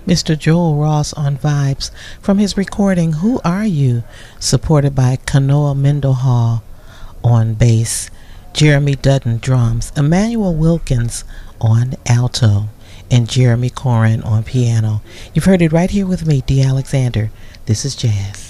Mr. Joel Ross on vibes from his recording Who Are You? Supported by Kanoa Mendenhall on bass, Jeremy Dutton drums, Emmanuel Wilkins on alto, and Jeremy Corin on piano. You've heard it right here with me, D. Alexander. This is Jazz.